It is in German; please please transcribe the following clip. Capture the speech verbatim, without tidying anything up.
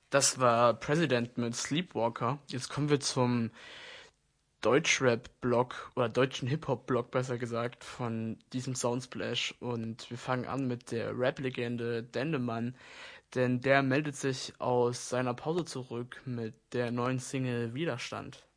Das war President mit Sleepwalker. Jetzt kommen wir zum Deutschrap-Blog oder deutschen Hip-Hop-Blog besser gesagt von diesem Soundsplash. Und wir fangen an mit der Rap-Legende Dendemann, denn der meldet sich aus seiner Pause zurück mit der neuen Single Widerstand.